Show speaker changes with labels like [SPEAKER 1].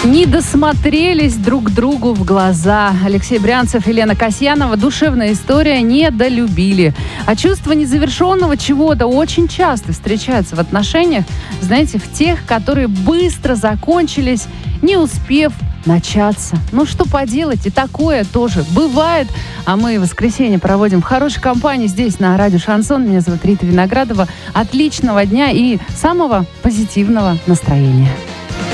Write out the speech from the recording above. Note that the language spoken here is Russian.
[SPEAKER 1] Не досмотрелись друг другу в глаза. Алексей Брянцев и Лена Касьянова. Душевная история. Недолюбили. А чувство незавершенного чего-то очень часто встречается в отношениях, знаете, в тех, которые быстро закончились, не успев начаться. Ну что поделать, и такое тоже бывает. А мы в воскресенье проводим в хорошей компании здесь, на радио «Шансон». Меня зовут Рита Виноградова. Отличного дня и самого позитивного настроения.